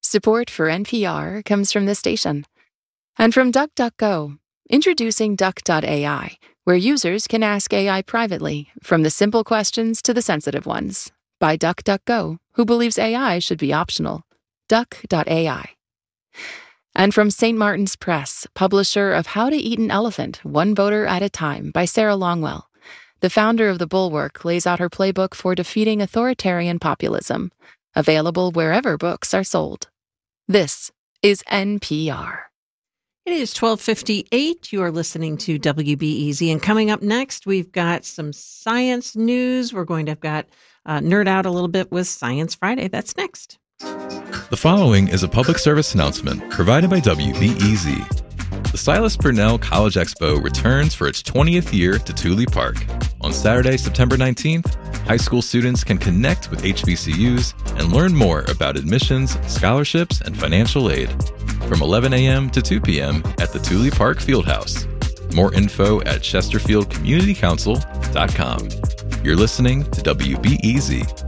Support for NPR comes from this station. And from DuckDuckGo, introducing Duck.ai, where users can ask AI privately, from the simple questions to the sensitive ones. By DuckDuckGo, who believes AI should be optional. Duck.ai. And from St. Martin's Press, publisher of How to Eat an Elephant, One Voter at a Time by Sarah Longwell. The founder of The Bulwark lays out her playbook for defeating authoritarian populism. Available wherever books are sold. This is NPR. It is 12:58. You are listening to WBEZ. And coming up next, we've got some science news. We're going to nerd out a little bit with Science Friday. That's next. The following is a public service announcement provided by WBEZ. The Silas Purnell College Expo returns for its 20th year to Thule Park. On Saturday, September 19th, high school students can connect with HBCUs and learn more about admissions, scholarships, and financial aid. From 11 a.m. to 2 p.m. at the Thule Park Fieldhouse. More info at chesterfieldcommunitycouncil.com. You're listening to WBEZ.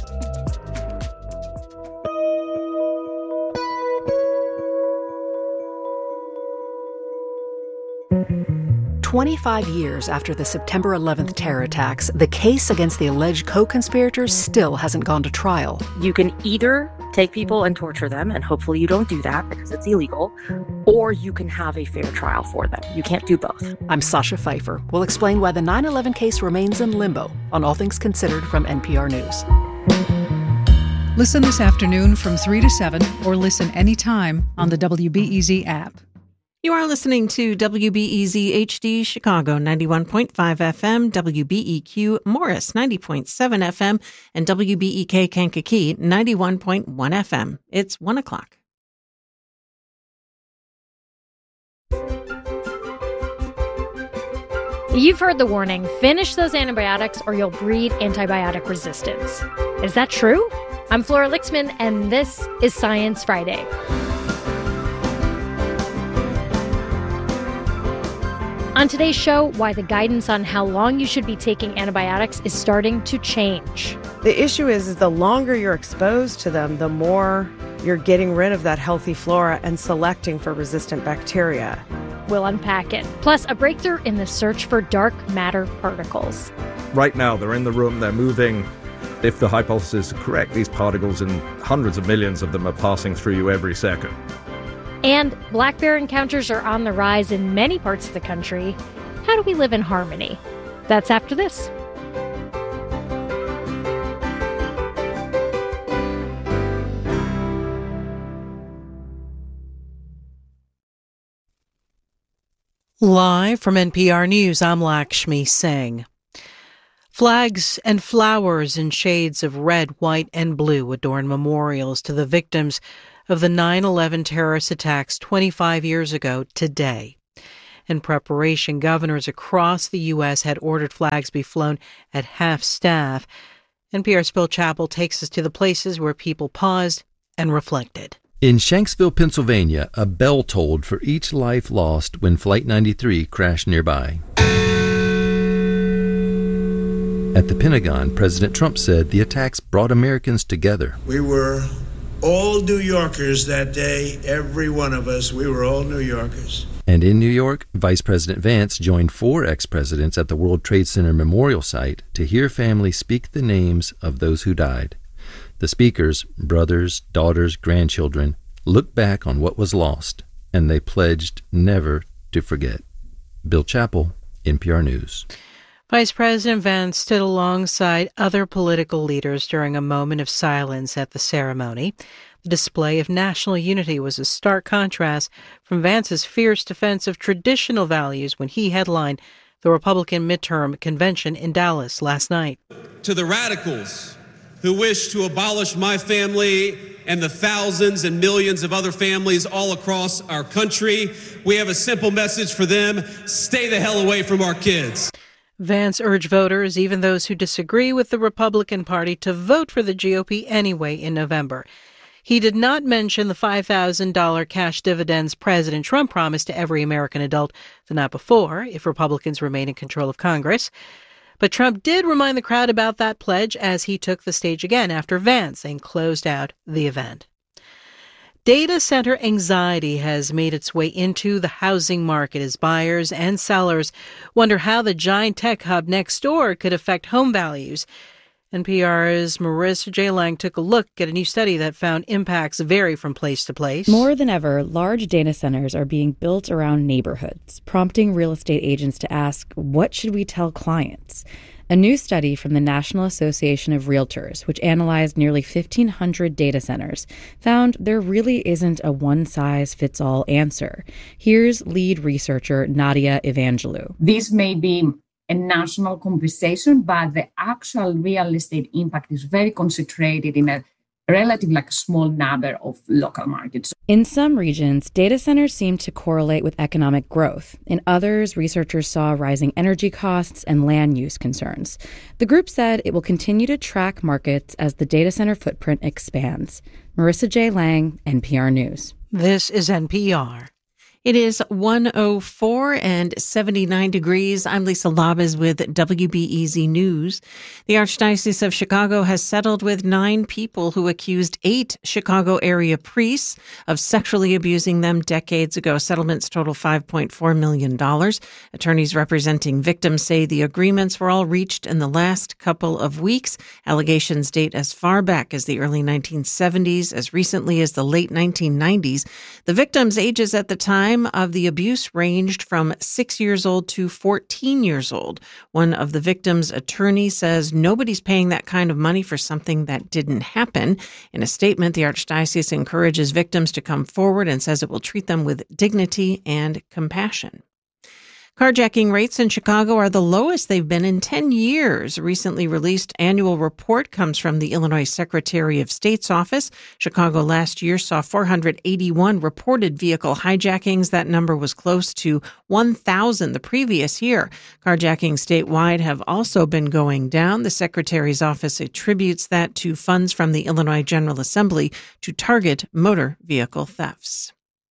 25 years after the September 11th terror attacks, the case against the alleged co-conspirators still hasn't gone to trial. You can either take people and torture them, and hopefully you don't do that because it's illegal, or you can have a fair trial for them. You can't do both. I'm Sasha Pfeiffer. We'll explain why the 9/11 case remains in limbo on All Things Considered from NPR News. Listen this afternoon from 3 to 7 or listen anytime on the WBEZ app. You are listening to WBEZ HD Chicago 91.5 FM, WBEQ Morris 90.7 FM, and WBEK Kankakee 91.1 FM. It's 1 o'clock. You've heard the warning, finish those antibiotics or you'll breed antibiotic resistance. Is that true? I'm Flora Lixman, and this is Science Friday. On today's show, why the guidance on how long you should be taking antibiotics is starting to change. The issue is the longer you're exposed to them, the more you're getting rid of that healthy flora and selecting for resistant bacteria. We'll unpack it. Plus, a breakthrough in the search for dark matter particles. Right now, they're in the room, they're moving. If the hypothesis is correct, these particles, in hundreds of millions of them, are passing through you every second. And black bear encounters are on the rise in many parts of the country. How do we live in harmony? That's after this. Live from NPR News, I'm Lakshmi Singh. Flags and flowers in shades of red, white, and blue adorn memorials to the victims of the 9/11 terrorist attacks 25 years ago today. In preparation, governors across the U.S. had ordered flags be flown at half-staff. NPR's Bill Chappell takes us to the places where people paused and reflected. In Shanksville, Pennsylvania, a bell tolled for each life lost when Flight 93 crashed nearby. At the Pentagon, President Trump said the attacks brought Americans together. We were all New Yorkers that day, every one of us. We were all New Yorkers. And in New York, Vice President Vance joined 4 ex-presidents at the World Trade Center Memorial Site to hear families speak the names of those who died. The speakers, brothers, daughters, grandchildren, looked back on what was lost, and they pledged never to forget. Bill Chappell, NPR News. Vice President Vance stood alongside other political leaders during a moment of silence at the ceremony. The display of national unity was a stark contrast from Vance's fierce defense of traditional values when he headlined the Republican midterm convention in Dallas last night. To the radicals who wish to abolish my family and the thousands and millions of other families all across our country, we have a simple message for them: stay the hell away from our kids. Vance urged voters, even those who disagree with the Republican Party, to vote for the GOP anyway in November. He did not mention the $5,000 cash dividends President Trump promised to every American adult the night before if Republicans remain in control of Congress. But Trump did remind the crowd about that pledge as he took the stage again after Vance and closed out the event. Data center anxiety has made its way into the housing market as buyers and sellers wonder how the giant tech hub next door could affect home values. NPR's Marissa J. Lang took a look at a new study that found impacts vary from place to place. More than ever, large data centers are being built around neighborhoods, prompting real estate agents to ask, what should we tell clients? A new study from the National Association of Realtors, which analyzed nearly 1,500 data centers, found there really isn't a one-size-fits-all answer. Here's lead researcher Nadia Evangelou. This may be a national conversation, but the actual real estate impact is very concentrated in a relatively small number of local markets. In some regions, data centers seem to correlate with economic growth. In others, researchers saw rising energy costs and land use concerns. The group said it will continue to track markets as the data center footprint expands. Marissa J. Lang, NPR News. This is NPR. It is 104 and 79 degrees. I'm Lisa Labez with WBEZ News. The Archdiocese of Chicago has settled with 9 people who accused 8 Chicago area priests of sexually abusing them decades ago. Settlements total $5.4 million. Attorneys representing victims say the agreements were all reached in the last couple of weeks. Allegations date as far back as the early 1970s, as recently as the late 1990s. The victims' ages at the time of the abuse ranged from 6 years old to 14 years old. One of the victims' attorneys says nobody's paying that kind of money for something that didn't happen. In a statement, the Archdiocese encourages victims to come forward and says it will treat them with dignity and compassion. Carjacking rates in Chicago are the lowest they've been in 10 years. A recently released annual report comes from the Illinois Secretary of State's office. Chicago last year saw 481 reported vehicle hijackings. That number was close to 1,000 the previous year. Carjackings statewide have also been going down. The Secretary's office attributes that to funds from the Illinois General Assembly to target motor vehicle thefts.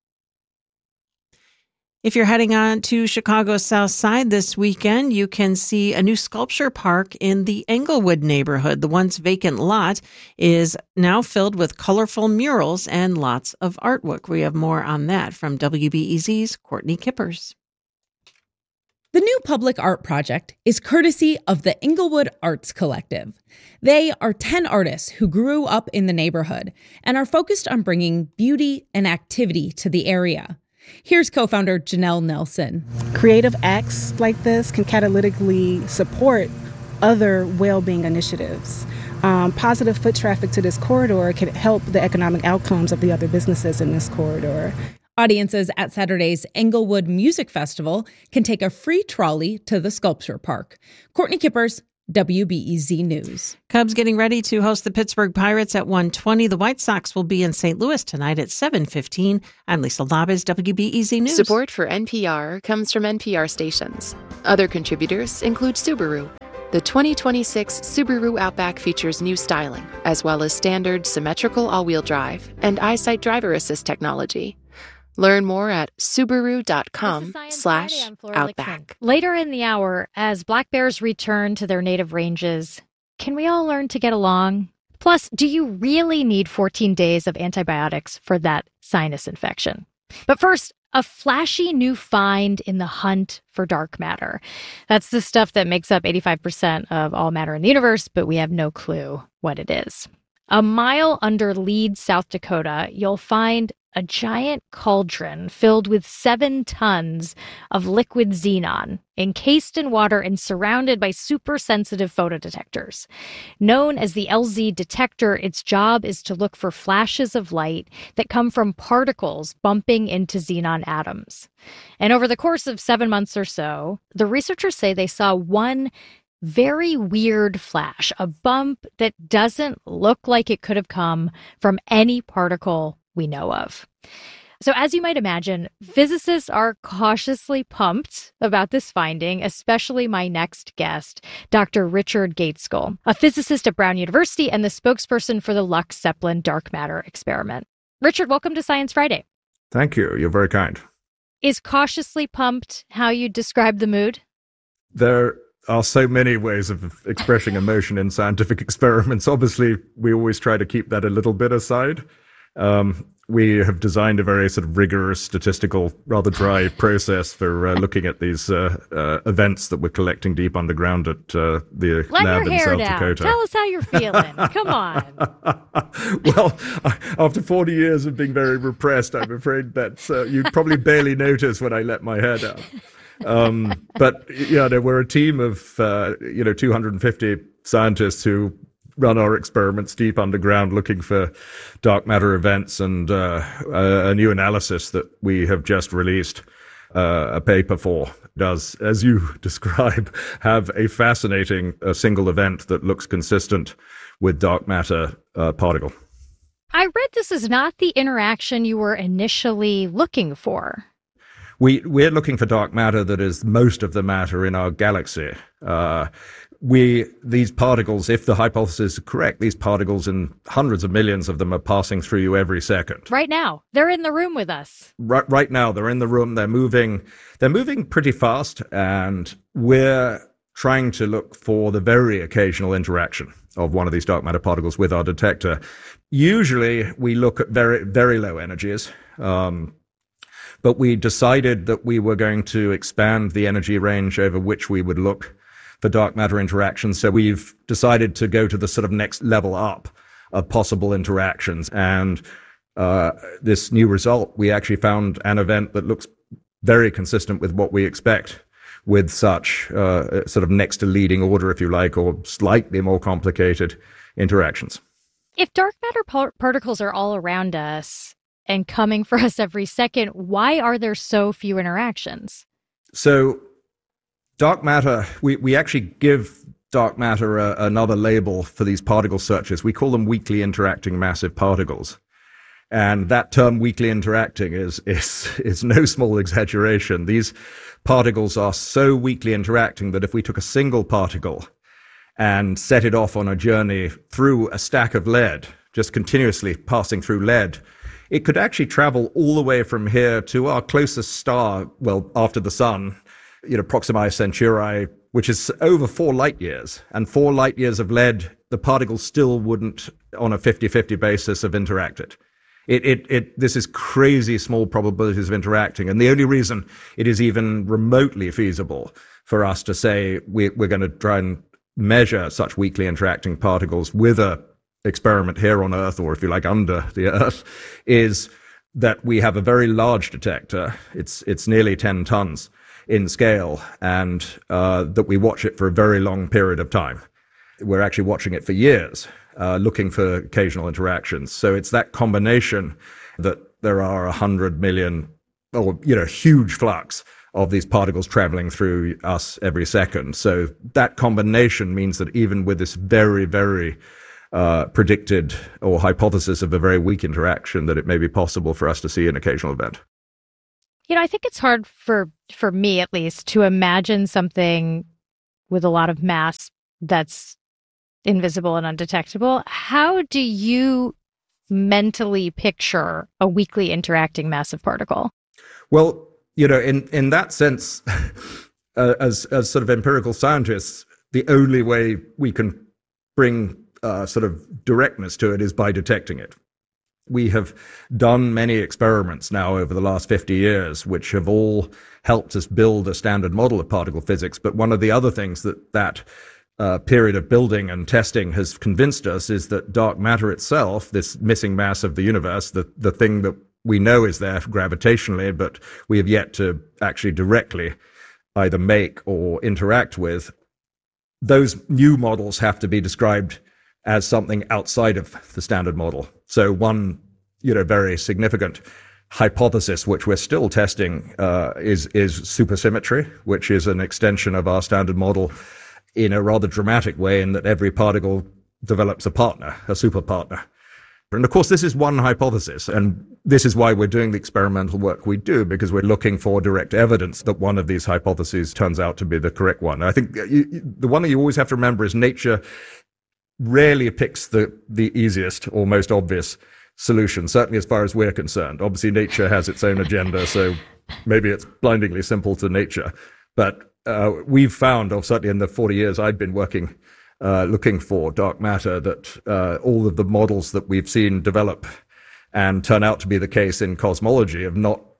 If you're heading on to Chicago's South Side this weekend, you can see a new sculpture park in the Englewood neighborhood. The once vacant lot is now filled with colorful murals and lots of artwork. We have more on that from WBEZ's Courtney Kippers. The new public art project is courtesy of the Englewood Arts Collective. They are 10 artists who grew up in the neighborhood and are focused on bringing beauty and activity to the area. Here's co-founder Janelle Nelson. Creative acts like this can catalytically support other well-being initiatives. Positive foot traffic to this corridor can help the economic outcomes of the other businesses in this corridor. Audiences at Saturday's Englewood Music Festival can take a free trolley to the sculpture park. Courtney Kippers, WBEZ News. Cubs getting ready to host the Pittsburgh Pirates at 1:20. The White Sox will be in St. Louis tonight at 7:15. I'm Lisa Labez, WBEZ News. Support for NPR comes from NPR stations. Other contributors include Subaru. The 2026 Subaru Outback features new styling, as well as standard symmetrical all-wheel drive and EyeSight driver assist technology. Learn more at Subaru.com/Outback. Later in the hour, as black bears return to their native ranges, can we all learn to get along? Plus, do you really need 14 days of antibiotics for that sinus infection? But first, a flashy new find in the hunt for dark matter. That's the stuff that makes up 85% of all matter in the universe, but we have no clue what it is. A mile under Leeds, South Dakota, you'll find a giant cauldron filled with 7 tons of liquid xenon, encased in water and surrounded by super-sensitive photodetectors. Known as the LZ detector, its job is to look for flashes of light that come from particles bumping into xenon atoms. And over the course of 7 months or so, the researchers say they saw one very weird flash, a bump that doesn't look like it could have come from any particle we know of. So as you might imagine, physicists are cautiously pumped about this finding, especially my next guest, Dr. Richard Gaitskell, a physicist at Brown University and the spokesperson for the Lux-Zeppelin dark matter experiment. Richard, welcome to Science Friday. Thank you. You're very kind. Is cautiously pumped how you describe the mood? There are so many ways of expressing emotion in scientific experiments. Obviously, we always try to keep that a little bit aside. we have designed a very sort of rigorous, statistical, rather dry process for looking at these events that we're collecting deep underground at the lab in South Dakota. Tell us how you're feeling. Come on. Well, after 40 years of being very repressed, I'm afraid that you probably barely notice when I let my hair down. But we're a team of 250 scientists who run our experiments deep underground looking for dark matter events, and a new analysis that we have just released a paper for does, as you describe, have a fascinating single event that looks consistent with dark matter particle. I read this is not the interaction you were initially looking for. We're looking for dark matter that is most of the matter in our galaxy. These particles, if the hypothesis is correct, these particles, and hundreds of millions of them, are passing through you every second. Right now. They're in the room with us. Right now, they're in the room. They're moving pretty fast, and we're trying to look for the very occasional interaction of one of these dark matter particles with our detector. Usually, we look at very, very low energies, but we decided that we were going to expand the energy range over which we would look for dark matter interactions. So we've decided to go to the sort of next level up of possible interactions. And this new result, we actually found an event that looks very consistent with what we expect with such sort of next to leading order, if you like, or slightly more complicated interactions. If dark matter particles are all around us and coming for us every second, why are there so few interactions? So dark matter, we actually give dark matter another label for these particle searches. We call them weakly interacting massive particles. And that term weakly interacting is no small exaggeration. These particles are so weakly interacting that if we took a single particle and set it off on a journey through a stack of lead, just continuously passing through lead, it could actually travel all the way from here to our closest star, well, after the sun, Proxima Centauri, which is over 4 light years. And 4 light years of lead, the particles still wouldn't, on a 50-50 basis, have interacted. This is crazy small probabilities of interacting. And the only reason it is even remotely feasible for us to say we're going to try and measure such weakly interacting particles with a experiment here on Earth, or if you like, under the Earth, is that we have a very large detector. It's nearly 10 tons in scale, and that we watch it for a very long period of time. We're actually watching it for years, looking for occasional interactions. So it's that combination that there are 100 million, or huge flux of these particles traveling through us every second. So that combination means that even with this very, very predicted or hypothesis of a very weak interaction, that it may be possible for us to see an occasional event. I think it's hard for me, at least, to imagine something with a lot of mass that's invisible and undetectable. How do you mentally picture a weakly interacting massive particle? Well, in that sense, as sort of empirical scientists, the only way we can bring sort of directness to it is by detecting it. We have done many experiments now over the last 50 years, which have all helped us build a standard model of particle physics. But one of the other things that period of building and testing has convinced us is that dark matter itself, this missing mass of the universe, the thing that we know is there gravitationally, but we have yet to actually directly either make or interact with, those new models have to be described as something outside of the standard model. So one, very significant hypothesis, which we're still testing, is supersymmetry, which is an extension of our standard model in a rather dramatic way, in that every particle develops a partner, a super partner. And of course, this is one hypothesis, and this is why we're doing the experimental work we do, because we're looking for direct evidence that one of these hypotheses turns out to be the correct one. I think the one that you always have to remember is nature rarely picks the easiest or most obvious solution, certainly as far as we're concerned. Obviously, nature has its own agenda, so maybe it's blindingly simple to nature. But we've found, or certainly in the 40 years I've been working, looking for dark matter, that all of the models that we've seen develop and turn out to be the case in cosmology have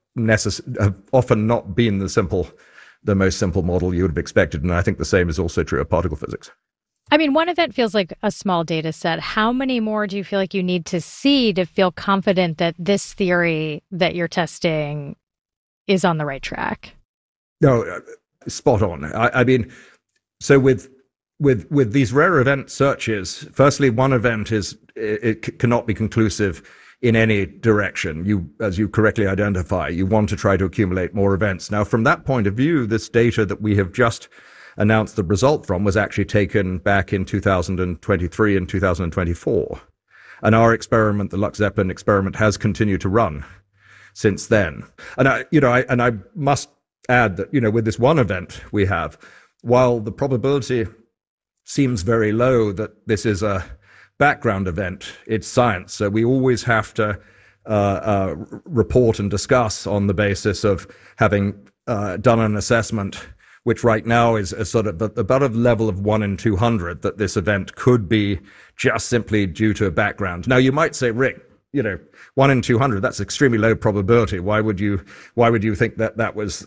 often not been the most simple model you would have expected. And I think the same is also true of particle physics. I mean, one event feels like a small data set. How many more do you feel like you need to see to feel confident that this theory that you're testing is on the right track? No, spot on. I mean, so with these rare event searches, firstly, one event cannot be conclusive in any direction. You, as you correctly identify, you want to try to accumulate more events. Now, from that point of view, this data that we have just announced the result from was actually taken back in 2023 and 2024. And our experiment, the LUX-ZEPPLIN experiment, has continued to run since then. And I must add that, with this one event we have, while the probability seems very low that this is a background event, it's science. So we always have to report and discuss on the basis of having done an assessment, which right now is a sort of about a level of 1 in 200, that this event could be just simply due to a background. Now, you might say, Rick, 1 in 200, that's extremely low probability. Why would you think that was,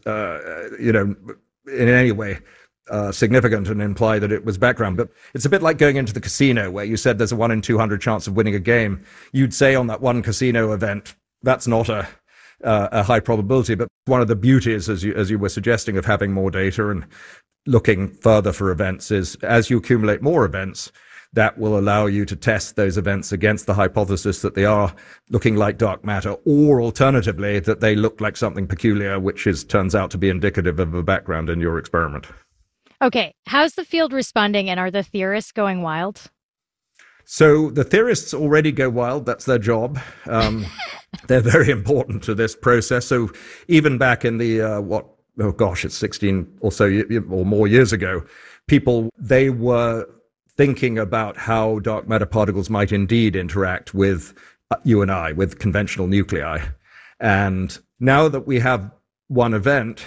in any way significant and imply that it was background? But it's a bit like going into the casino where you said there's a 1 in 200 chance of winning a game. You'd say on that one casino event, that's not a high probability. But one of the beauties, as you were suggesting, of having more data and looking further for events is, as you accumulate more events, that will allow you to test those events against the hypothesis that they are looking like dark matter, or alternatively, that they look like something peculiar, which turns out to be indicative of a background in your experiment. Okay, how's the field responding, and are the theorists going wild? So the theorists already go wild. That's their job. They're very important to this process. So even back in the, it's 16 or so or more years ago, they were thinking about how dark matter particles might indeed interact with you and I, with conventional nuclei. And now that we have one event,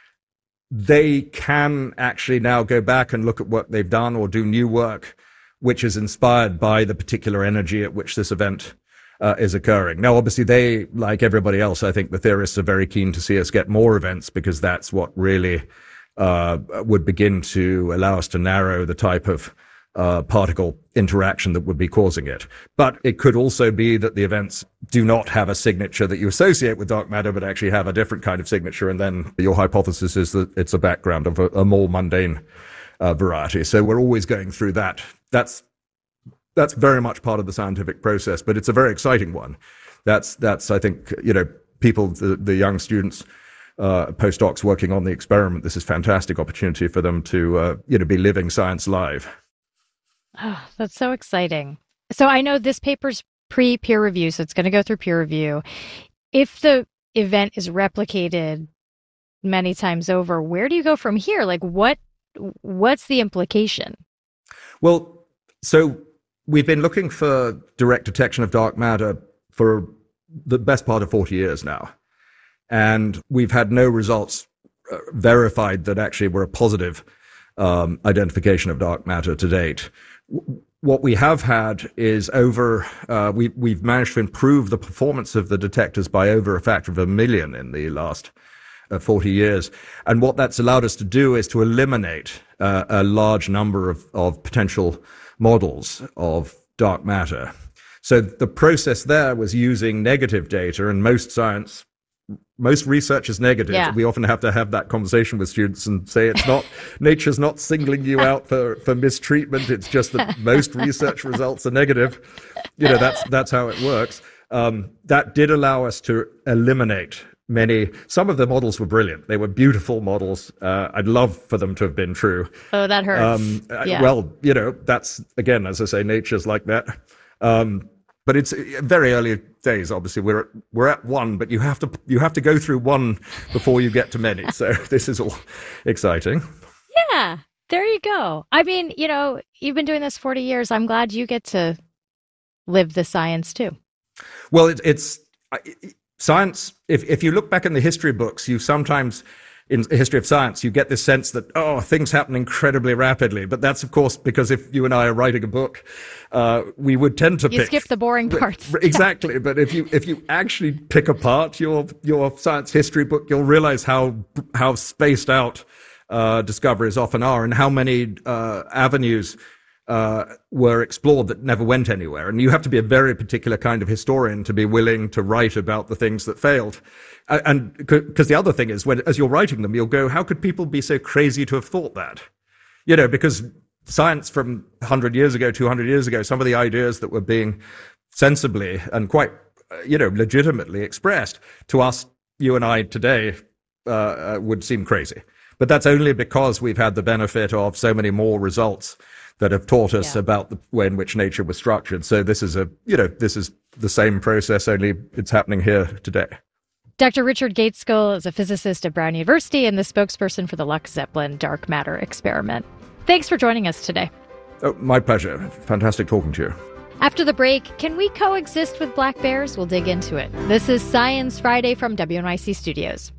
they can actually now go back and look at work they've done or do new work, which is inspired by the particular energy at which this event is occurring. Now, obviously, they, like everybody else, I think the theorists are very keen to see us get more events, because that's what really would begin to allow us to narrow the type of particle interaction that would be causing it. But it could also be that the events do not have a signature that you associate with dark matter, but actually have a different kind of signature. And then your hypothesis is that it's a background of a more mundane variety. So we're always going through that. That's very much part of the scientific process, but it's a very exciting one. That's I think, people, the young students, postdocs working on the experiment, this is a fantastic opportunity for them to, be living science live. Oh, that's so exciting. So I know this paper's pre-peer review, so it's going to go through peer review. If the event is replicated many times over, where do you go from here? Like, what's the implication? Well, so we've been looking for direct detection of dark matter for the best part of 40 years now. And we've had no results verified that actually were a positive identification of dark matter to date. What we have had is we've managed to improve the performance of the detectors by over a factor of 1 million in the last 40 years. And what that's allowed us to do is to eliminate a large number of potential models of dark matter. So the process there was using negative data, and most research is negative. Yeah. We often have to have that conversation with students and say nature's not singling you out for mistreatment. It's just that most research results are negative. That's how it works. That did allow us to eliminate some of the models were brilliant. They were beautiful models. I'd love for them to have been true. Oh, that hurts. Yeah. Well, that's, again, as I say, nature's like that. But it's very early days. Obviously, we're at one, but you have to go through one before you get to many. So this is all exciting. Yeah, there you go. I mean, you've been doing this 40 years. I'm glad you get to live the science too. Well, it's science. If you look back in the history books, you sometimes in the history of science, you get this sense that, things happen incredibly rapidly. But that's, of course, because if you and I are writing a book, we would tend to you skip the boring parts. Exactly. But if you actually pick apart your science history book, you'll realize how spaced out discoveries often are, and how many avenues were explored that never went anywhere. And you have to be a very particular kind of historian to be willing to write about the things that failed. And because the other thing is, as you're writing them, you'll go, how could people be so crazy to have thought that? Because science from 100 years ago, 200 years ago, some of the ideas that were being sensibly and quite, legitimately expressed to us, you and I today, would seem crazy. But that's only because we've had the benefit of so many more results that have taught us about the way in which nature was structured. So this is this is the same process, only it's happening here today. Dr. Richard Gateskill is a physicist at Brown University and the spokesperson for the LUX-ZEPLIN dark matter experiment. Thanks for joining us today. Oh, my pleasure. Fantastic talking to you. After the break, can we coexist with black bears? We'll dig into it. This is Science Friday from WNYC Studios.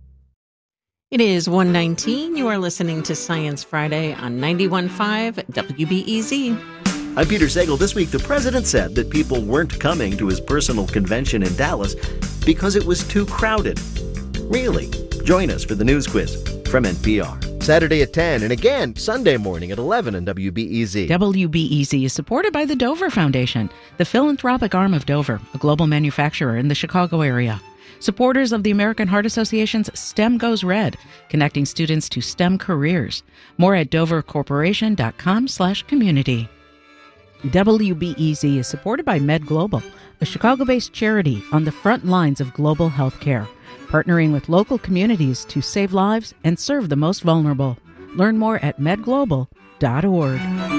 It is 1:19. You are listening to Science Friday on 91.5 WBEZ. I'm Peter Sagal. This week, the president said that people weren't coming to his personal convention in Dallas because it was too crowded. Really? Join us for the news quiz from NPR. Saturday at 10 and again Sunday morning at 11 on WBEZ. WBEZ is supported by the Dover Foundation, the philanthropic arm of Dover, a global manufacturer in the Chicago area. Supporters of the American Heart Association's STEM Goes Red, connecting students to STEM careers. More at dovercorporation.com/community. WBEZ is supported by Med Global, a Chicago-based charity on the front lines of global health care, partnering with local communities to save lives and serve the most vulnerable. Learn more at medglobal.org.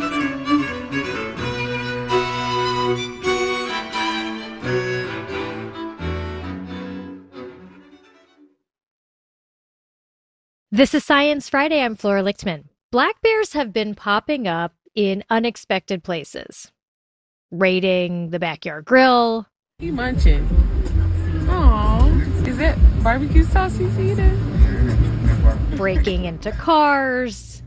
This is Science Friday. I'm Flora Lichtman. Black bears have been popping up in unexpected places. Raiding the backyard grill. You munching. Aww. Is that barbecue sauce he's eating? Breaking into cars.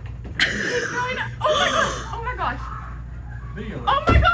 Oh my gosh. Oh my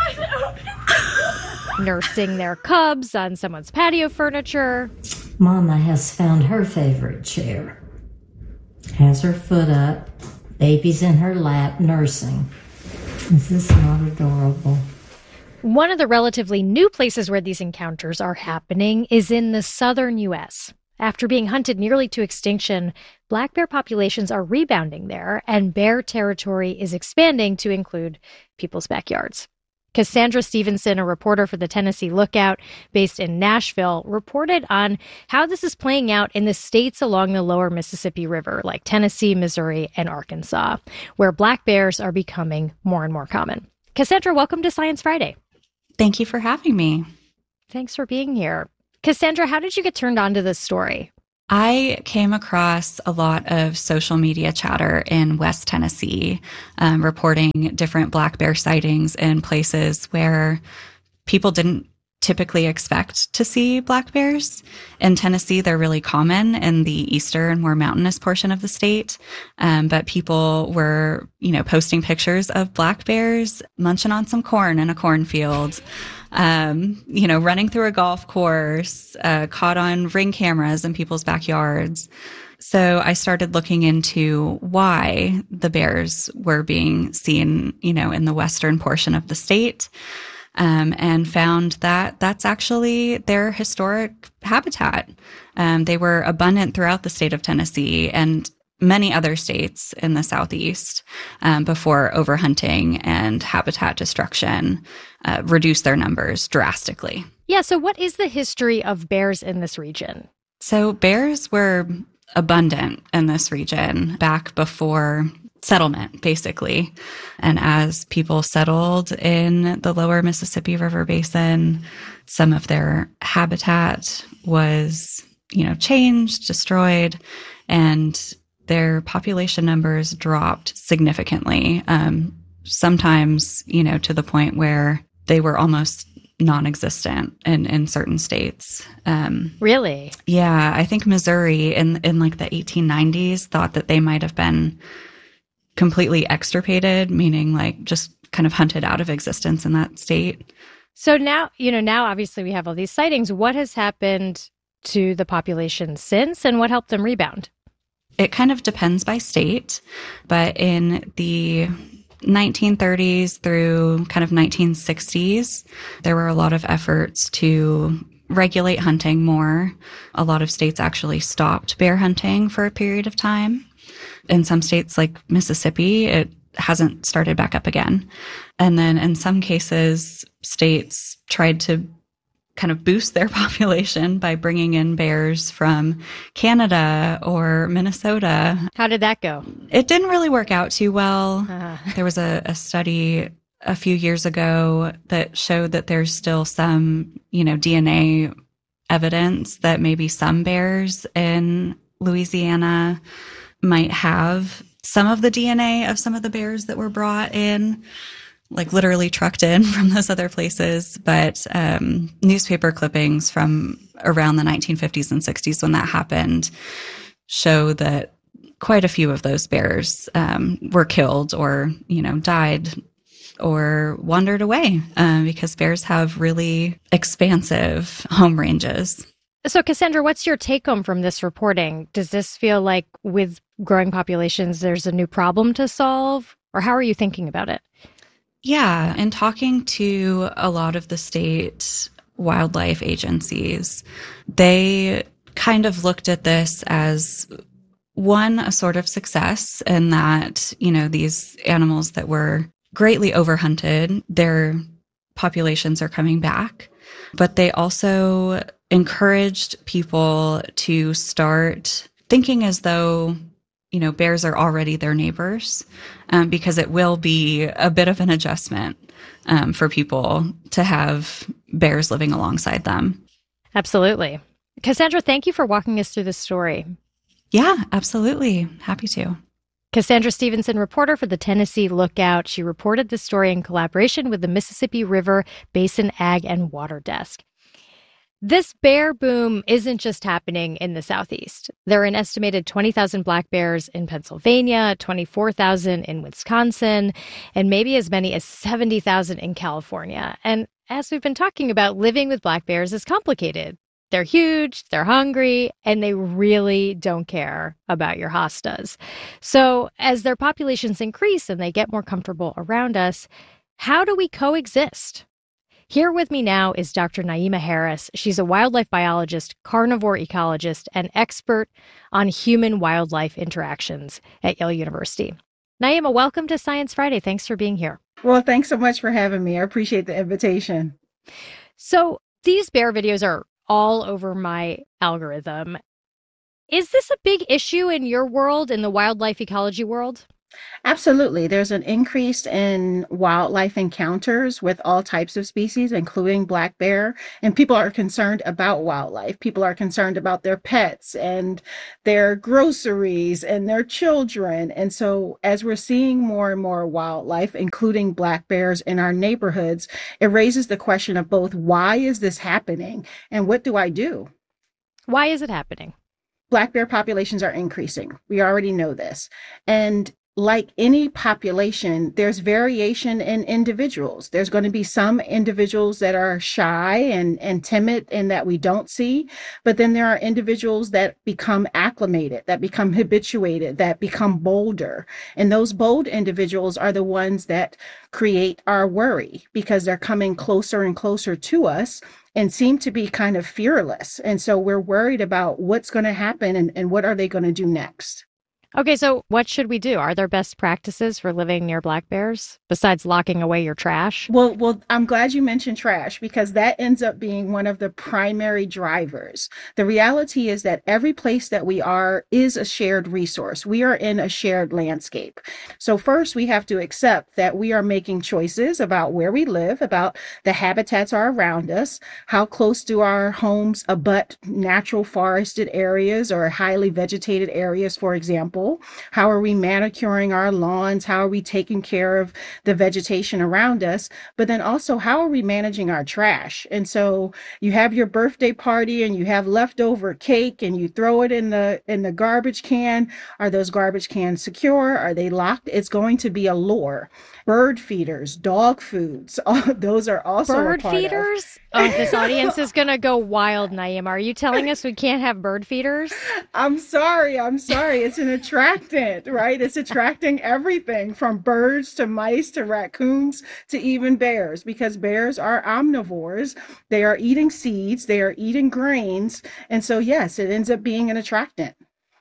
gosh. Nursing their cubs on someone's patio furniture. Mama has found her favorite chair. Has her foot up, baby's in her lap, nursing. Is this not adorable? One of the relatively new places where these encounters are happening is in the southern U.S. After being hunted nearly to extinction, black bear populations are rebounding there, and bear territory is expanding to include people's backyards. Cassandra Stevenson, a reporter for the Tennessee Lookout based in Nashville, reported on how this is playing out in the states along the lower Mississippi River, like Tennessee, Missouri, and Arkansas, where black bears are becoming more and more common. Cassandra, welcome to Science Friday. Thank you for having me. Thanks for being here. Cassandra, how did you get turned on to this story? I came across a lot of social media chatter in West Tennessee, reporting different black bear sightings in places where people didn't typically expect to see black bears. In Tennessee, they're really common in the eastern, more mountainous portion of the state. But people were, posting pictures of black bears munching on some corn in a cornfield. Running through a golf course, caught on Ring cameras in people's backyards. So I started looking into why the bears were being seen, in the western portion of the state, and found that that's actually their historic habitat. They were abundant throughout the state of Tennessee and many other states in the southeast before overhunting and habitat destruction reduced their numbers drastically. Yeah, so what is the history of bears in this region? So bears were abundant in this region back before settlement, basically. And as people settled in the lower Mississippi River Basin, some of their habitat was, changed, destroyed, and their population numbers dropped significantly. Sometimes, to the point where they were almost non-existent in certain states. Really? Yeah, I think Missouri in like the 1890s thought that they might have been completely extirpated, meaning like just kind of hunted out of existence in that state. So now, now obviously we have all these sightings. What has happened to the population since, and what helped them rebound? It kind of depends by state, but in the 1930s through kind of 1960s, there were a lot of efforts to regulate hunting more. A lot of states actually stopped bear hunting for a period of time. In some states like Mississippi, it hasn't started back up again. And then in some cases, states tried to kind of boost their population by bringing in bears from Canada or Minnesota. How did that go? It didn't really work out too well. There was a study a few years ago that showed that there's still some, DNA evidence that maybe some bears in Louisiana might have some of the DNA of some of the bears that were brought in, like literally trucked in from those other places. But newspaper clippings from around the 1950s and 60s when that happened show that quite a few of those bears were killed or, died or wandered away because bears have really expansive home ranges. So, Cassandra, what's your take home from this reporting? Does this feel like with growing populations, there's a new problem to solve? Or how are you thinking about it? Yeah, in talking to a lot of the state wildlife agencies, they kind of looked at this as one, a sort of success in that, these animals that were greatly overhunted, their populations are coming back. But they also encouraged people to start thinking as though, bears are already their neighbors, because it will be a bit of an adjustment for people to have bears living alongside them. Absolutely. Cassandra, thank you for walking us through this story. Yeah, absolutely. Happy to. Cassandra Stevenson, reporter for the Tennessee Lookout. She reported this story in collaboration with the Mississippi River Basin Ag and Water Desk. This bear boom isn't just happening in the Southeast. There are an estimated 20,000 black bears in Pennsylvania, 24,000 in Wisconsin, and maybe as many as 70,000 in California. And as we've been talking about, living with black bears is complicated. They're huge, they're hungry, and they really don't care about your hostas. So as their populations increase and they get more comfortable around us, how do we coexist? Here with me now is Dr. Naima Harris. She's a wildlife biologist, carnivore ecologist, and expert on human-wildlife interactions at Yale University. Naima, welcome to Science Friday. Thanks for being here. Well, thanks so much for having me. I appreciate the invitation. So these bear videos are all over my algorithm. Is this a big issue in your world, in the wildlife ecology world? Absolutely. There's an increase in wildlife encounters with all types of species, including black bear. And people are concerned about wildlife. People are concerned about their pets and their groceries and their children. And so as we're seeing more and more wildlife, including black bears in our neighborhoods, it raises the question of both, why is this happening? And what do I do? Why is it happening? Black bear populations are increasing. We already know this. And like any population, there's variation in individuals. There's going to be some individuals that are shy and timid and that we don't see. But then there are individuals that become acclimated, that become habituated, that become bolder. And those bold individuals are the ones that create our worry because they're coming closer and closer to us and seem to be kind of fearless. And so we're worried about what's going to happen and what are they going to do next. Okay, so what should we do? Are there best practices for living near black bears besides locking away your trash? Well, I'm glad you mentioned trash because that ends up being one of the primary drivers. The reality is that every place that we are is a shared resource. We are in a shared landscape. So first, we have to accept that we are making choices about where we live, about the habitats are around us, how close do our homes abut natural forested areas or highly vegetated areas, for example. example. How are we manicuring our lawns? How are we taking care of the vegetation around us? But then also, how are we managing our trash? And so you have your birthday party and you have leftover cake and you throw it in the garbage can. Are those garbage cans secure? Are they locked? It's going to be a lure. Bird feeders, dog foods, those are also bird a part feeders. Oh, this audience is gonna go wild, Naima. Are you telling us we can't have bird feeders? I'm sorry. It's an attractant, right? It's attracting everything from birds to mice to raccoons to even bears, because bears are omnivores. They are eating seeds, they are eating grains, and so yes, it ends up being an attractant.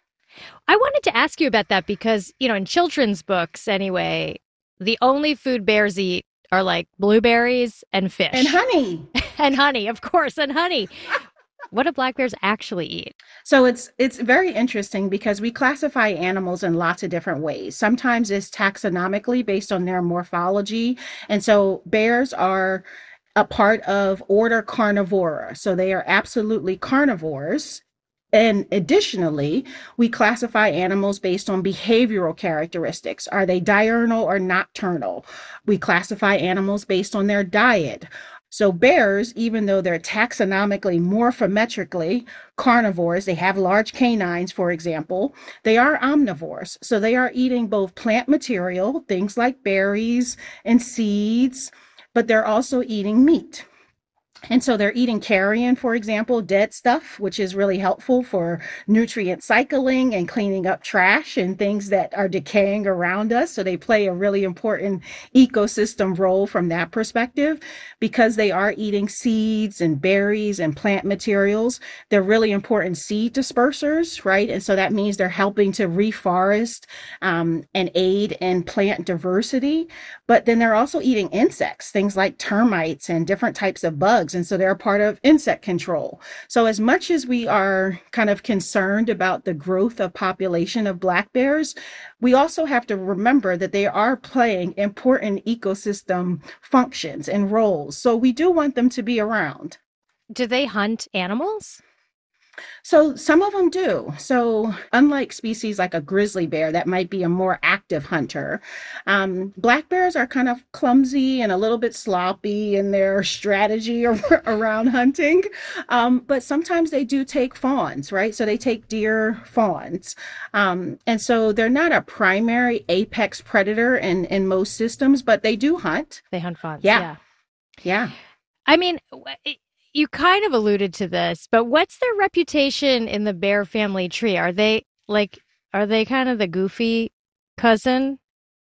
I wanted to ask you about that because, in children's books anyway, the only food bears eat are like blueberries and fish. And honey. And honey, of course, and honey. What do black bears actually eat? So it's very interesting because we classify animals in lots of different ways. Sometimes it's taxonomically based on their morphology. And so bears are a part of order Carnivora. So they are absolutely carnivores. And additionally, we classify animals based on behavioral characteristics. Are they diurnal or nocturnal? We classify animals based on their diet. So bears, even though they're taxonomically, morphometrically carnivores, they have large canines, for example, they are omnivores. So they are eating both plant material, things like berries and seeds, but they're also eating meat. And so they're eating carrion, for example, dead stuff, which is really helpful for nutrient cycling and cleaning up trash and things that are decaying around us. So they play a really important ecosystem role from that perspective. Because they are eating seeds and berries and plant materials, they're really important seed dispersers, right? And so that means they're helping to reforest and aid in plant diversity. But then they're also eating insects, things like termites and different types of bugs. And so they're a part of insect control. So as much as we are kind of concerned about the growth of population of black bears, we also have to remember that they are playing important ecosystem functions and roles. So we do want them to be around. Do they hunt animals? So some of them do. So unlike species like a grizzly bear that might be a more active hunter, black bears are kind of clumsy and a little bit sloppy in their strategy around hunting. But sometimes they do take fawns, right? So they take deer fawns. And so they're not a primary apex predator in most systems, but they do hunt. They hunt fawns. Yeah. I mean, you kind of alluded to this, but what's their reputation in the bear family tree? Are they kind of the goofy cousin?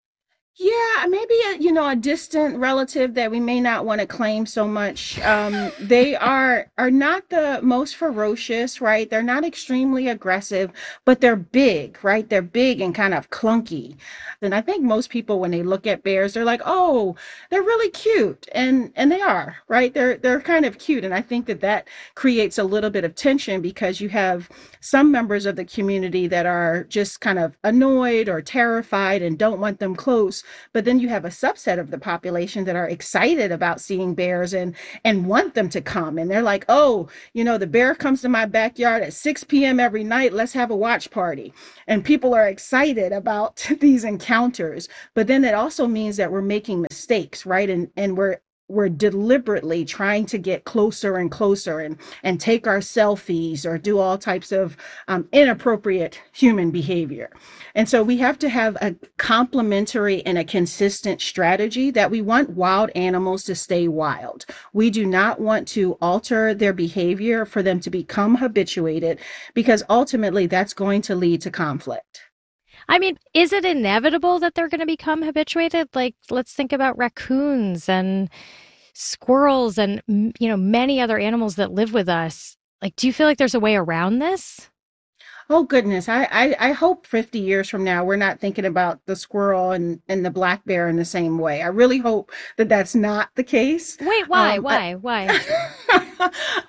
Yeah, maybe a distant relative that we may not want to claim so much. They are not the most ferocious, right? They're not extremely aggressive, but they're big, right? They're big and kind of clunky. And I think most people, when they look at bears, they're like, oh, they're really cute. And they are, right? They're kind of cute. And I think that creates a little bit of tension because you have some members of the community that are just kind of annoyed or terrified and don't want them close. But then you have a subset of the population that are excited about seeing bears and want them to come. And they're like, oh, the bear comes to my backyard at 6 p.m. every night. Let's have a watch party. And people are excited about these encounters. But then it also means that we're making mistakes, right? And we're deliberately trying to get closer and closer and take our selfies or do all types of inappropriate human behavior. And so we have to have a complementary and a consistent strategy that we want wild animals to stay wild. We do not want to alter their behavior for them to become habituated, because ultimately that's going to lead to conflict. I mean, is it inevitable that they're going to become habituated? Like, let's think about raccoons and squirrels and, many other animals that live with us. Like, do you feel like there's a way around this? Oh, goodness. I hope 50 years from now, we're not thinking about the squirrel and the black bear in the same way. I really hope that that's not the case. Wait, why? Why?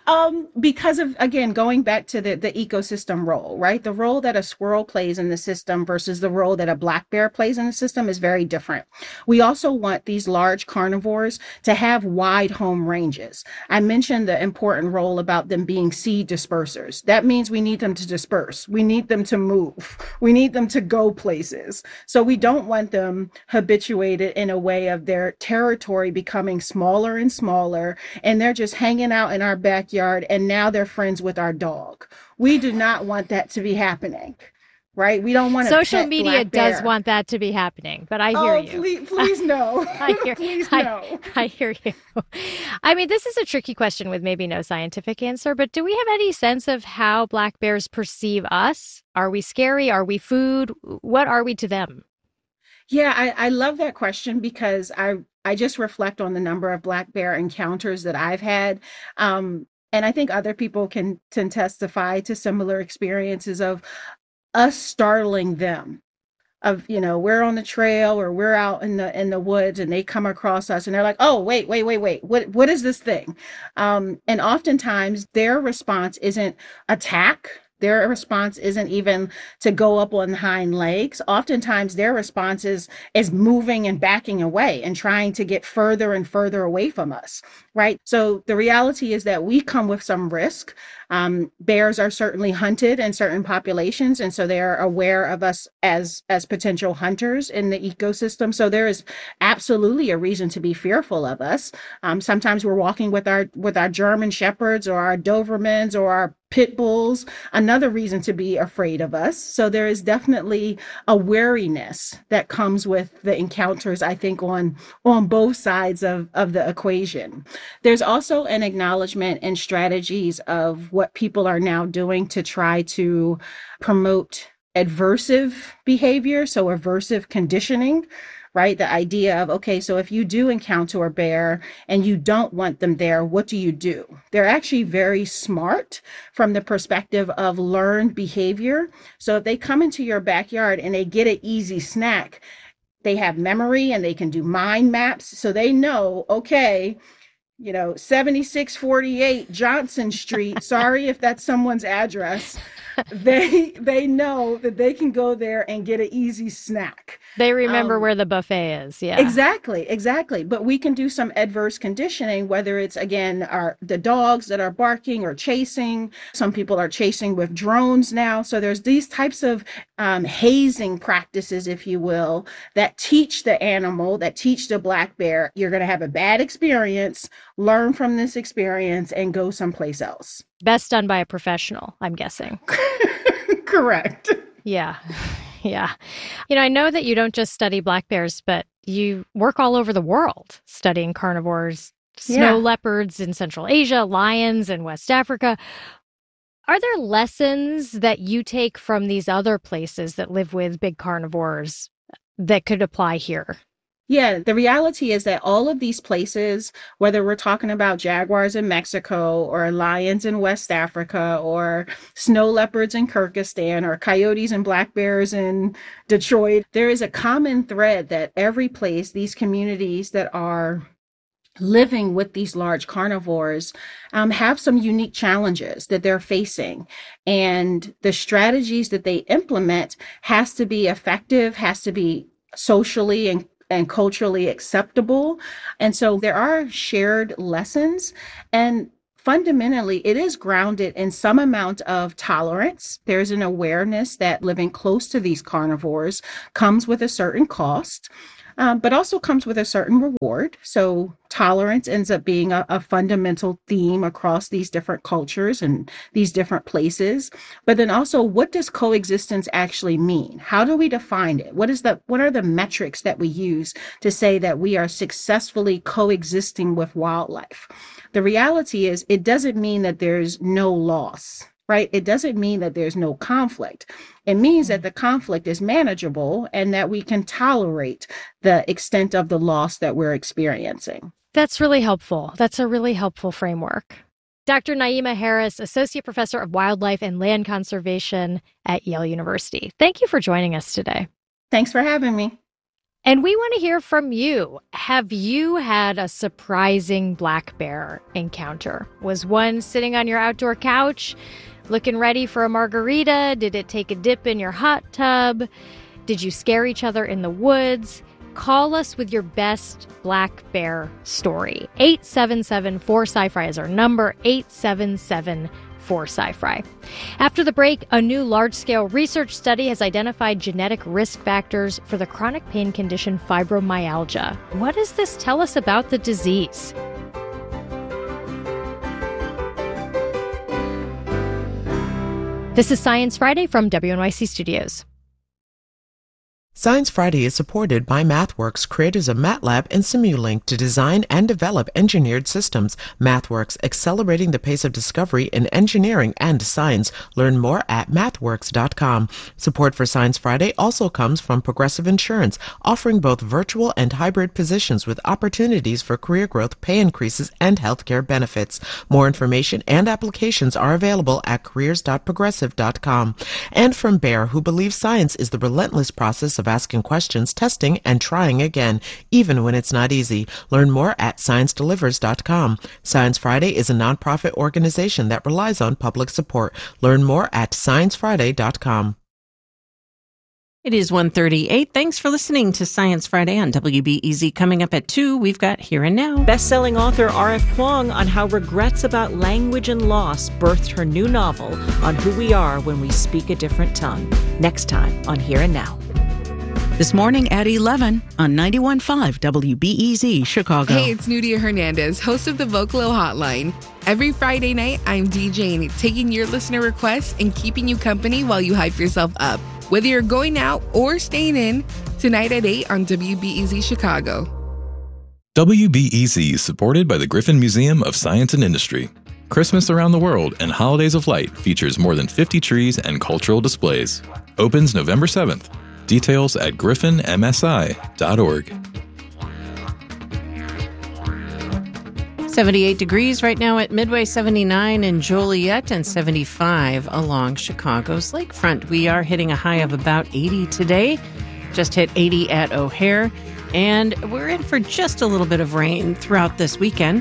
Because of, again, going back to the ecosystem role, right? The role that a squirrel plays in the system versus the role that a black bear plays in the system is very different. We also want these large carnivores to have wide home ranges. I mentioned the important role about them being seed dispersers. That means we need them to disperse. We need them to move. We need them to go places. So we don't want them habituated in a way of their territory becoming smaller and smaller, and they're just hanging out in our backyard, and now they're friends with our dog. We do not want that to be happening, right? We don't want to. Social media does want that to be happening, but I hear you. Please no. Please no. I hear you. I mean, this is a tricky question with maybe no scientific answer, but do we have any sense of how black bears perceive us? Are we scary? Are we food? What are we to them? Yeah, I love that question because I just reflect on the number of black bear encounters that I've had. And I think other people can testify to similar experiences of us startling them. Of, we're on the trail or we're out in the woods and they come across us and they're like, oh, wait. What is this thing? And oftentimes their response isn't attack. Their response isn't even to go up on hind legs. Oftentimes their response is moving and backing away and trying to get further and further away from us, right? So the reality is that we come with some risk. Bears are certainly hunted in certain populations, and so they are aware of us as potential hunters in the ecosystem. So there is absolutely a reason to be fearful of us. Sometimes we're walking with our German Shepherds or our Dobermans or our pit bulls, another reason to be afraid of us. So there is definitely a wariness that comes with the encounters, I think, on both sides of the equation. There's also an acknowledgement and strategies of what people are now doing to try to promote aversive behavior, so aversive conditioning, right? The idea of, okay, so if you do encounter a bear and you don't want them there, what do you do? They're actually very smart from the perspective of learned behavior. So if they come into your backyard and they get an easy snack, they have memory and they can do mind maps. So they know, okay, 7648 Johnson Street. Sorry if that's someone's address. They know that they can go there and get an easy snack. They remember where the buffet is. Yeah, exactly. But we can do some adverse conditioning, whether it's, again, the dogs that are barking or chasing. Some people are chasing with drones now. So there's these types of hazing practices, if you will, that teach the animal, that teach the black bear, you're going to have a bad experience, learn from this experience, and go someplace else. Best done by a professional, I'm guessing. Correct. Yeah. I know that you don't just study black bears, but you work all over the world studying carnivores, snow leopards in Central Asia, lions in West Africa. Are there lessons that you take from these other places that live with big carnivores that could apply here? Yeah, the reality is that all of these places, whether we're talking about jaguars in Mexico or lions in West Africa or snow leopards in Kyrgyzstan or coyotes and black bears in Detroit, there is a common thread that every place, these communities that are living with these large carnivores have some unique challenges that they're facing. And the strategies that they implement has to be effective, has to be socially and culturally acceptable. And so there are shared lessons, and fundamentally it is grounded in some amount of tolerance. There's an awareness that living close to these carnivores comes with a certain cost, but also comes with a certain reward. So tolerance ends up being a fundamental theme across these different cultures and these different places. But then also, what does coexistence actually mean? How do we define it? What are the metrics that we use to say that we are successfully coexisting with wildlife? The reality is, it doesn't mean that there's no loss, right? It doesn't mean that there's no conflict. It means that the conflict is manageable and that we can tolerate the extent of the loss that we're experiencing. That's really helpful. That's a really helpful framework. Dr. Naima Harris, Associate Professor of Wildlife and Land Conservation at Yale University. Thank you for joining us today. Thanks for having me. And we want to hear from you. Have you had a surprising black bear encounter? Was one sitting on your outdoor couch, looking ready for a margarita? Did it take a dip in your hot tub? Did you scare each other in the woods? Call us with your best black bear story. 877-4SCI-FRI is our number, 877-4SCI-FRI. After the break, a new large-scale research study has identified genetic risk factors for the chronic pain condition fibromyalgia. What does this tell us about the disease? This is Science Friday from WNYC Studios. Science Friday is supported by MathWorks, creators of MATLAB and Simulink to design and develop engineered systems. MathWorks, accelerating the pace of discovery in engineering and science. Learn more at mathworks.com. Support for Science Friday also comes from Progressive Insurance, offering both virtual and hybrid positions with opportunities for career growth, pay increases, and healthcare benefits. More information and applications are available at careers.progressive.com. And from Bayer, who believes science is the relentless process of asking questions, testing, and trying again, even when it's not easy. Learn more at ScienceDelivers.com. Science Friday is a nonprofit organization that relies on public support. Learn more at ScienceFriday.com. It is 1:38. Thanks for listening to Science Friday on WBEZ. Coming up at 2, we've got Here and Now. Best-selling author R.F. Kuang on how regrets about language and loss birthed her new novel on who we are when we speak a different tongue. Next time on Here and Now. This morning at 11 on 91.5 WBEZ Chicago. Hey, it's Nudia Hernandez, host of the Vocalo Hotline. Every Friday night, I'm DJing, taking your listener requests and keeping you company while you hype yourself up. Whether you're going out or staying in, tonight at 8 on WBEZ Chicago. WBEZ is supported by the Griffin Museum of Science and Industry. Christmas Around the World and Holidays of Light features more than 50 trees and cultural displays. Opens November 7th. Details at griffinmsi.org. 78 degrees right now at Midway, 79 in Joliet, and 75 along Chicago's lakefront. We are hitting a high of about 80 today. Just hit 80 at O'Hare. And we're in for just a little bit of rain throughout this weekend.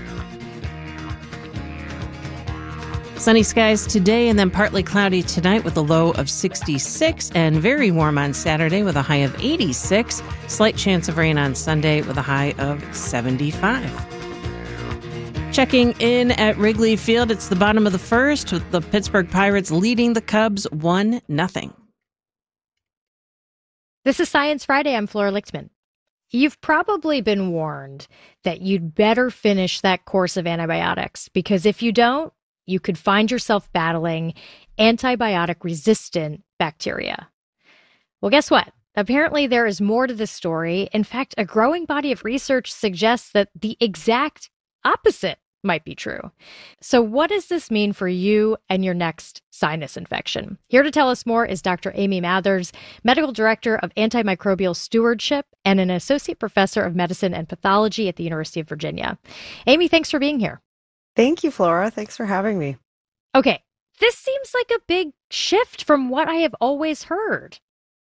Sunny skies today and then partly cloudy tonight with a low of 66 and very warm on Saturday with a high of 86. Slight chance of rain on Sunday with a high of 75. Checking in at Wrigley Field, it's the bottom of the first with the Pittsburgh Pirates leading the Cubs 1-0. This is Science Friday. I'm Flora Lichtman. You've probably been warned that you'd better finish that course of antibiotics because if you don't, you could find yourself battling antibiotic-resistant bacteria. Well, guess what? Apparently, there is more to this story. In fact, a growing body of research suggests that the exact opposite might be true. So what does this mean for you and your next sinus infection? Here to tell us more is Dr. Amy Mathers, Medical Director of Antimicrobial Stewardship and an Associate Professor of Medicine and Pathology at the University of Virginia. Amy, thanks for being here. Thank you, Flora. Thanks for having me. Okay, this seems like a big shift from what I have always heard.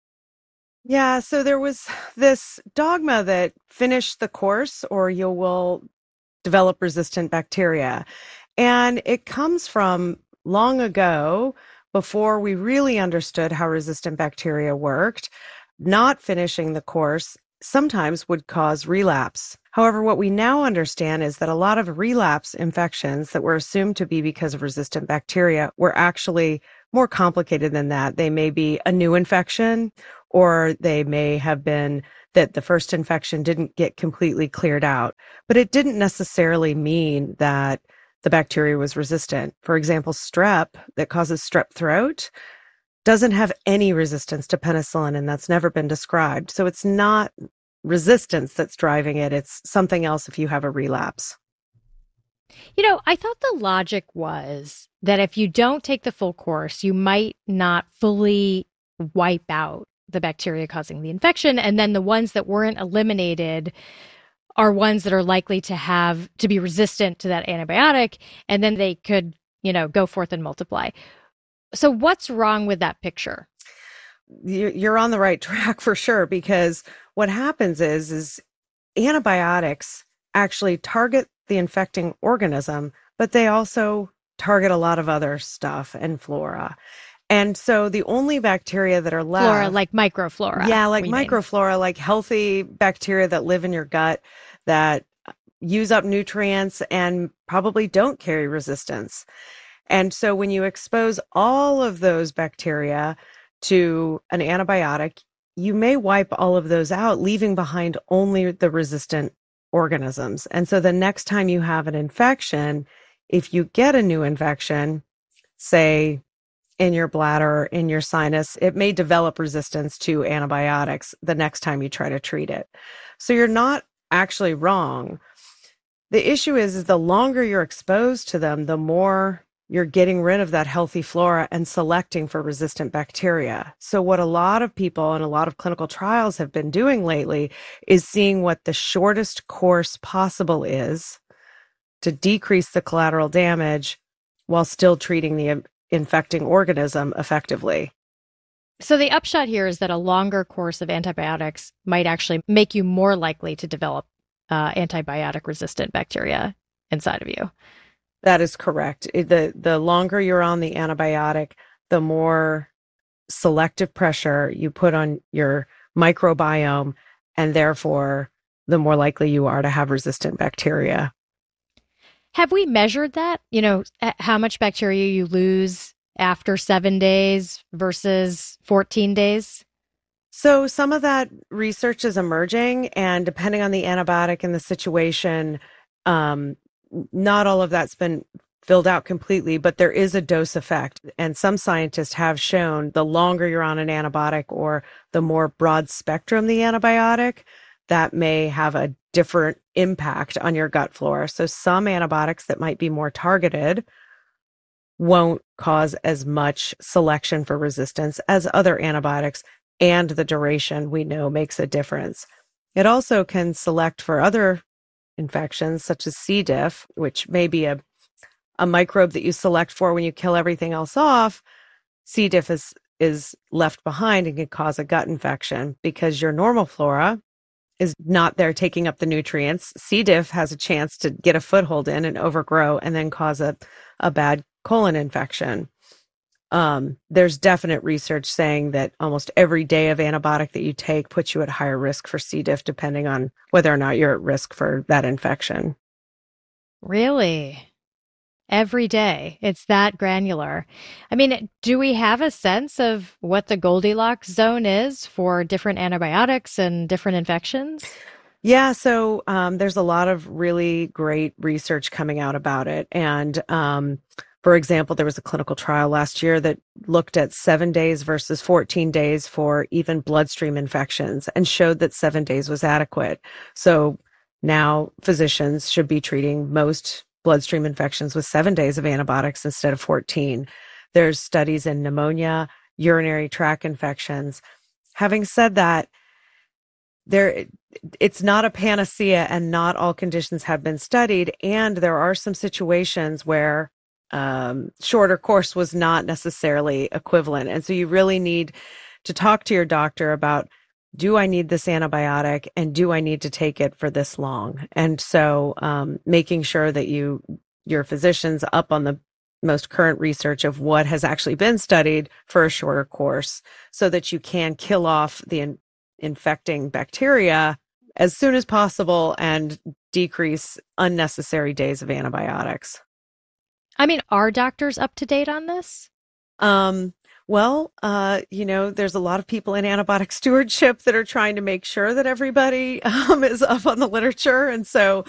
Yeah, so there was this dogma that finish the course or you will develop resistant bacteria. And it comes from long ago, before we really understood how resistant bacteria worked. Not finishing the course sometimes would cause relapse. However, what we now understand is that a lot of relapse infections that were assumed to be because of resistant bacteria were actually more complicated than that. They may be a new infection, or they may have been that the first infection didn't get completely cleared out. But it didn't necessarily mean that the bacteria was resistant. For example, strep that causes strep throat doesn't have any resistance to penicillin, and that's never been described. So it's not resistance that's driving it. It's something else if you have a relapse. You know, I thought the logic was that if you don't take the full course, you might not fully wipe out the bacteria causing the infection. And then the ones that weren't eliminated are ones that are likely to be resistant to that antibiotic. And then they could, go forth and multiply. So what's wrong with that picture? you're on the right track for sure, because what happens is antibiotics actually target the infecting organism, but they also target a lot of other stuff and flora. And so the only bacteria that are left... Flora, like microflora. Yeah, like microflora, like healthy bacteria that live in your gut that use up nutrients and probably don't carry resistance. And so when you expose all of those bacteria to an antibiotic, you may wipe all of those out, leaving behind only the resistant organisms. And so the next time you have an infection, if you get a new infection, say in your bladder, in your sinus, it may develop resistance to antibiotics the next time you try to treat it. So you're not actually wrong. The issue is the longer you're exposed to them, the more you're getting rid of that healthy flora and selecting for resistant bacteria. So what a lot of people and a lot of clinical trials have been doing lately is seeing what the shortest course possible is to decrease the collateral damage while still treating the infecting organism effectively. So the upshot here is that a longer course of antibiotics might actually make you more likely to develop antibiotic-resistant bacteria inside of you. That is correct. The longer you're on the antibiotic, the more selective pressure you put on your microbiome, and therefore, the more likely you are to have resistant bacteria. Have we measured that? You know, how much bacteria you lose after 7 days versus 14 days? So some of that research is emerging, and depending on the antibiotic and the situation, not all of that's been filled out completely, but there is a dose effect. And some scientists have shown the longer you're on an antibiotic or the more broad spectrum the antibiotic, that may have a different impact on your gut flora. So some antibiotics that might be more targeted won't cause as much selection for resistance as other antibiotics, and the duration we know makes a difference. It also can select for other infections such as C. diff, which may be a microbe that you select for when you kill everything else off. C. diff is left behind and can cause a gut infection because your normal flora is not there taking up the nutrients. C. diff has a chance to get a foothold in and overgrow and then cause a bad colon infection. There's definite research saying that almost every day of antibiotic that you take puts you at higher risk for C. diff, depending on whether or not you're at risk for that infection. Really? Every day? It's that granular. I mean, do we have a sense of what the Goldilocks zone is for different antibiotics and different infections? Yeah, so there's a lot of really great research coming out about it. And for example, there was a clinical trial last year that looked at 7 days versus 14 days for even bloodstream infections and showed that 7 days was adequate. So now physicians should be treating most bloodstream infections with 7 days of antibiotics instead of 14. There's studies in pneumonia, urinary tract infections. Having said that, it's not a panacea and not all conditions have been studied. And there are some situations where shorter course was not necessarily equivalent. And so you really need to talk to your doctor about, do I need this antibiotic and do I need to take it for this long? And so making sure that your physician's up on the most current research of what has actually been studied for a shorter course so that you can kill off the infecting bacteria as soon as possible and decrease unnecessary days of antibiotics. I mean, are doctors up to date on this? Well, there's a lot of people in antibiotic stewardship that are trying to make sure that everybody is up on the literature. And so